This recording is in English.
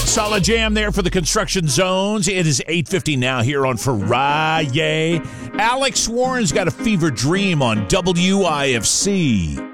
Solid jam there for the construction zones. It is 8:50 now here on Friday. Alex Warren's got a fever dream on WIFC.